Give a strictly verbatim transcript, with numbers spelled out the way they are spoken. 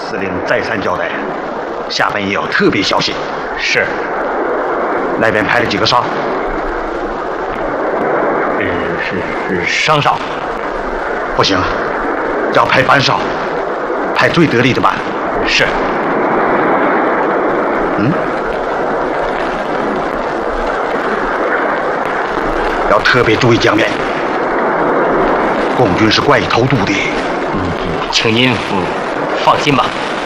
司令再三交代，下边也要特别小心。 是。 那边派了几个哨？ 呃，是是上哨。 不行，要派班哨，派最得力的班。 是。 嗯。要特别注意江面，共军是怪异偷渡的。 嗯，请您放心吧。